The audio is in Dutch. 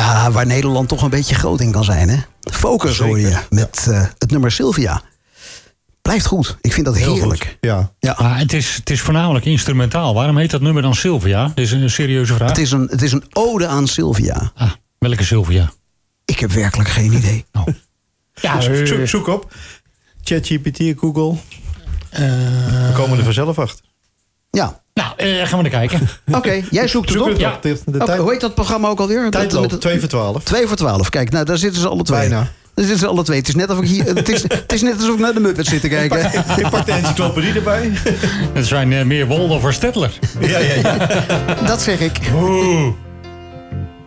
Ja, waar Nederland toch een beetje groot in kan zijn, hè? Focus hoor je met het nummer Sylvia. Blijft goed. Ik vind dat heerlijk. Ja. Maar het is voornamelijk instrumentaal. Waarom heet dat nummer dan Sylvia? Dat is een serieuze vraag. Het is een ode aan Sylvia. Welke Sylvia? Ik heb werkelijk geen idee. Oh. Ja, Zoek op. ChatGPT, Google. We komen er vanzelf achter. Ja. Nou, gaan we naar kijken. Oké, jij zoekt het op. Ja. Hoe heet dat programma ook alweer? Tijdloop, 2 voor 12. 2 voor 12. Kijk, nou, daar zitten ze alle twee. Bijna. Daar zitten ze alle twee. Het is net alsof ik hier. Het is net alsof ik naar de Muppets zit te kijken. Ik pak de encyclopedie erbij. Het zijn meer Waldorf voor Stettler. Ja. Dat zeg ik. Oeh.